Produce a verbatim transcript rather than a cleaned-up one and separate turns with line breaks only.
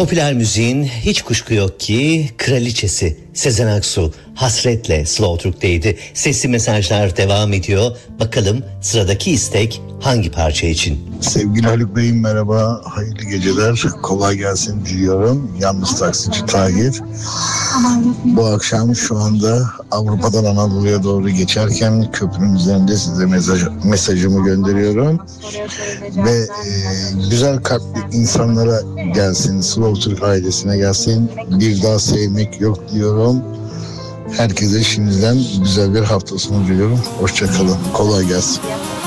Popüler müziğin hiç kuşku yok ki kraliçesi Sezen Aksu hasretle Slow Türk'teydi. Sesli mesajlar devam ediyor. Bakalım sıradaki istek hangi parça için?
Sevgili Haluk Bey'im merhaba, hayırlı geceler, kolay gelsin diliyorum. Yalnız taksici Tahir. Bu akşam şu anda Avrupa'dan Anadolu'ya doğru geçerken köprünün üzerinde size mesaj, mesajımı gönderiyorum. Ve e, güzel kalpli insanlara gelsin, Slow Türk ailesine gelsin. Bir daha sevmek yok diyorum. Herkese şimdiden güzel bir hafta sonu diliyorum. Hoşça kalın, kolay gelsin.